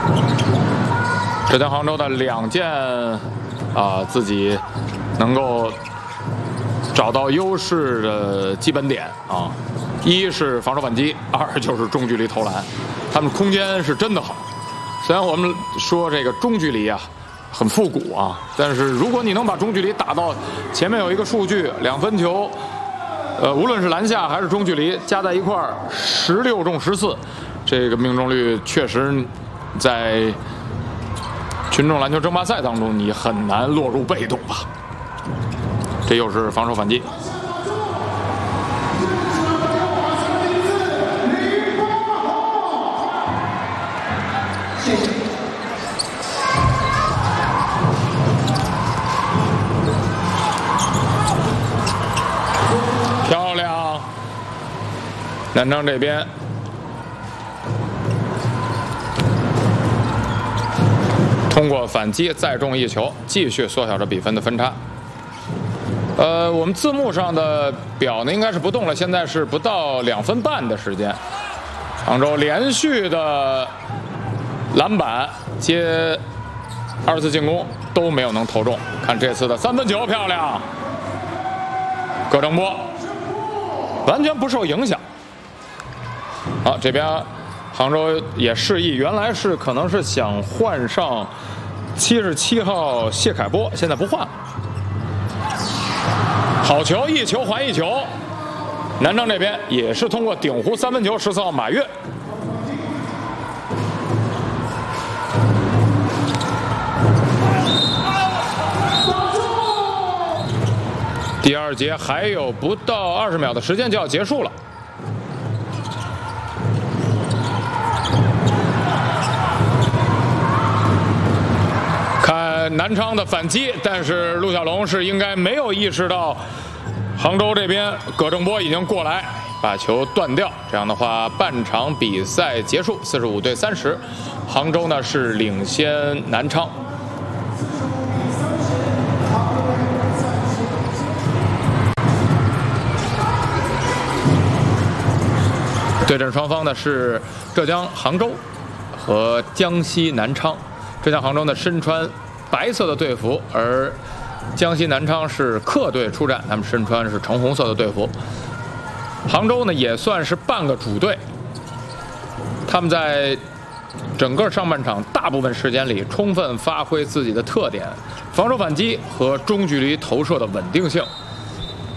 浙江杭州的2件自己能够找到优势的基本点啊，一是防守反击，2就是中距离投篮，他们空间是真的好。虽然我们说这个中距离啊很复古啊，但是如果你能把中距离打到前面有一个数据，2分球，无论是篮下还是中距离加在一块儿，16中14，这个命中率确实在群众篮球争霸赛当中你很难落入被动吧。这又是防守反击。漂亮，南昌这边通过反击再中一球，继续缩小着比分的分差。我们字幕上的表呢应该是不动了，现在是不到2分半的时间。杭州连续的篮板接2次进攻都没有能投中，看这次的3分球漂亮，葛正波完全不受影响。好，这边杭州也示意，原来是可能是想换上77号谢凯波，现在不换了。好球，一球还一球。南昌这边也是通过顶弧3分球，14号马跃。第2节还有不到20秒的时间就要结束了。看南昌的反击，但是陆小龙是应该没有意识到杭州这边葛正波已经过来把球断掉。这样的话，半场比赛结束，45对30，杭州呢是领先南昌。对阵双方呢是浙江杭州和江西南昌。浙江杭州呢身穿白色的队服，而江西南昌是客队出战，他们身穿是橙红色的队服。杭州呢也算是半个主队，他们在整个上半场大部分时间里充分发挥自己的特点，防守反击和中距离投射的稳定性。